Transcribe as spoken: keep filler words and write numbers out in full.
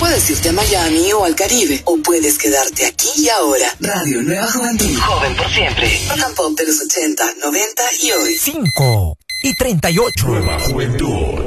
Puedes irte a Miami o al Caribe, o puedes quedarte aquí y ahora. Radio Nueva Juventud. Joven por siempre. Rock and Pop de los ochenta, noventa y hoy. cinco y treinta y ocho. Nueva Juventud.